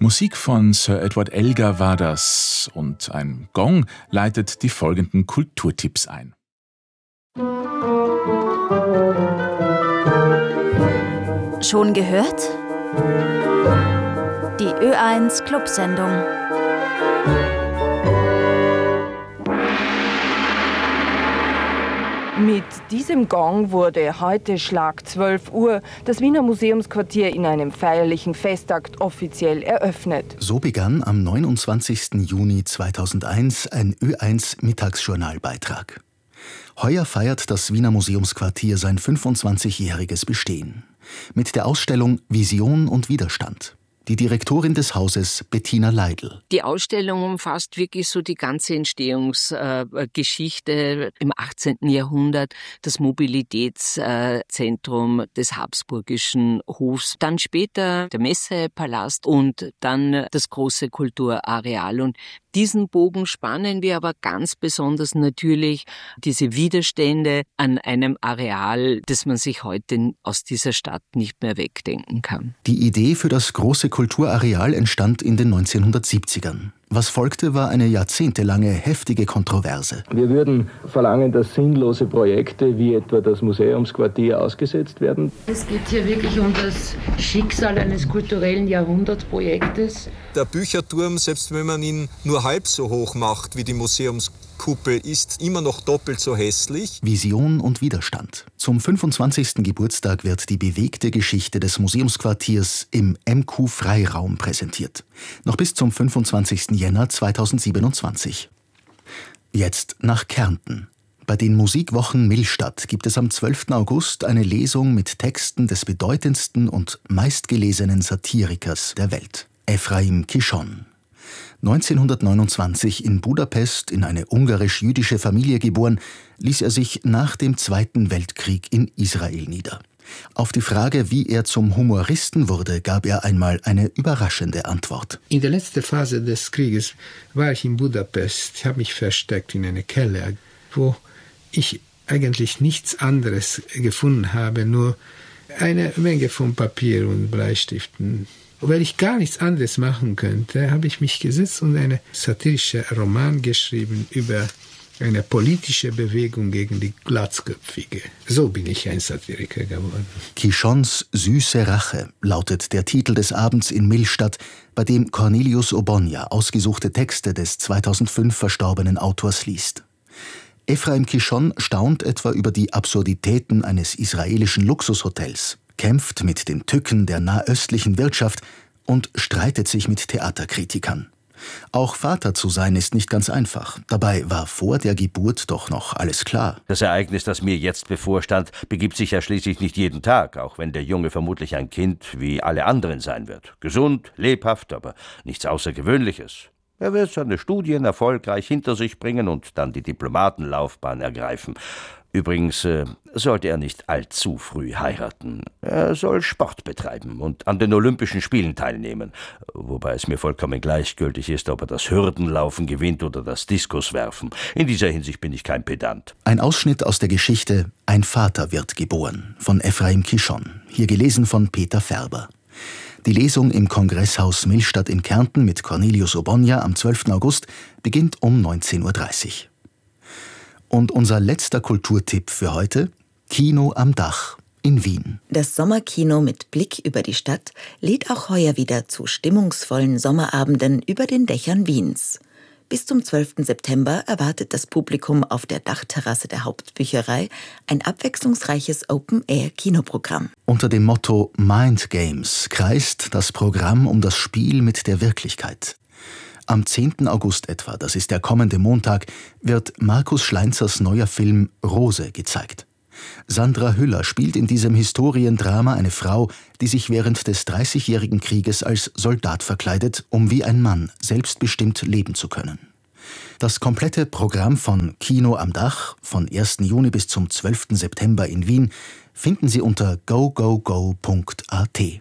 Musik von Sir Edward Elgar war das und ein Gong leitet die folgenden Kulturtipps ein. Schon gehört? Die Ö1 Clubsendung. Mit diesem Gong wurde heute Schlag 12 Uhr das Wiener Museumsquartier in einem feierlichen Festakt offiziell eröffnet. So begann am 29. Juni 2001 ein Ö1-Mittagsjournalbeitrag. Heuer feiert das Wiener Museumsquartier sein 25-jähriges Bestehen. Mit der Ausstellung Vision und Widerstand. Die Direktorin des Hauses, Bettina Leidl. Die Ausstellung umfasst wirklich so die ganze Entstehungsgeschichte im 18. Jahrhundert, das Mobilitätszentrum des habsburgischen Hofs, dann später der Messepalast und dann das große Kulturareal. Und diesen Bogen spannen wir aber ganz besonders natürlich diese Widerstände an einem Areal, das man sich heute aus dieser Stadt nicht mehr wegdenken kann. Die Idee für das große Kulturareal entstand in den 1970ern. Was folgte, war eine jahrzehntelange heftige Kontroverse. Wir würden verlangen, dass sinnlose Projekte wie etwa das Museumsquartier ausgesetzt werden. Es geht hier wirklich um das Schicksal eines kulturellen Jahrhundertprojektes. Der Bücherturm, selbst wenn man ihn nur halb so hoch macht wie die Museumskuppel, ist immer noch doppelt so hässlich. Vision und Widerstand. Zum 25. Geburtstag wird die bewegte Geschichte des Museumsquartiers im MQ-Freiraum präsentiert. Noch bis zum 25. Jänner 2027. Jetzt nach Kärnten. Bei den Musikwochen Millstatt gibt es am 12. August eine Lesung mit Texten des bedeutendsten und meistgelesenen Satirikers der Welt, Ephraim Kishon. 1929 in Budapest in eine ungarisch-jüdische Familie geboren, ließ er sich nach dem Zweiten Weltkrieg in Israel nieder. Auf die Frage, wie er zum Humoristen wurde, gab er einmal eine überraschende Antwort. In der letzten Phase des Krieges war ich in Budapest. Ich habe mich versteckt in einer Keller, wo ich eigentlich nichts anderes gefunden habe, nur eine Menge von Papier und Bleistiften. Weil ich gar nichts anderes machen könnte, habe ich mich gesetzt und einen satirischen Roman geschrieben über eine politische Bewegung gegen die Glatzköpfige. So bin ich ein Satiriker geworden. Kishons süße Rache lautet der Titel des Abends in Millstatt, bei dem Cornelius Obonya ausgesuchte Texte des 2005 verstorbenen Autors liest. Ephraim Kishon staunt etwa über die Absurditäten eines israelischen Luxushotels, kämpft mit den Tücken der nahöstlichen Wirtschaft und streitet sich mit Theaterkritikern. Auch Vater zu sein ist nicht ganz einfach. Dabei war vor der Geburt doch noch alles klar. Das Ereignis, das mir jetzt bevorstand, begibt sich ja schließlich nicht jeden Tag, auch wenn der Junge vermutlich ein Kind wie alle anderen sein wird. Gesund, lebhaft, aber nichts Außergewöhnliches. Er wird seine Studien erfolgreich hinter sich bringen und dann die Diplomatenlaufbahn ergreifen. Übrigens sollte er nicht allzu früh heiraten. Er soll Sport betreiben und an den Olympischen Spielen teilnehmen, wobei es mir vollkommen gleichgültig ist, ob er das Hürdenlaufen gewinnt oder das Diskuswerfen. In dieser Hinsicht bin ich kein Pedant. Ein Ausschnitt aus der Geschichte »Ein Vater wird geboren« von Ephraim Kishon, hier gelesen von Peter Färber. Die Lesung im Kongresshaus Millstatt in Kärnten mit Cornelius Obonya am 12. August beginnt um 19:30 Uhr. Und unser letzter Kulturtipp für heute: Kino am Dach in Wien. Das Sommerkino mit Blick über die Stadt lädt auch heuer wieder zu stimmungsvollen Sommerabenden über den Dächern Wiens. Bis zum 12. September erwartet das Publikum auf der Dachterrasse der Hauptbücherei ein abwechslungsreiches Open-Air-Kinoprogramm. Unter dem Motto Mind Games kreist das Programm um das Spiel mit der Wirklichkeit. Am 10. August etwa, das ist der kommende Montag, wird Markus Schleinzers neuer Film Rose gezeigt. Sandra Hüller spielt in diesem Historiendrama eine Frau, die sich während des 30-jährigen Krieges als Soldat verkleidet, um wie ein Mann selbstbestimmt leben zu können. Das komplette Programm von Kino am Dach von 1. Juni bis zum 12. September in Wien finden Sie unter gogogo.at.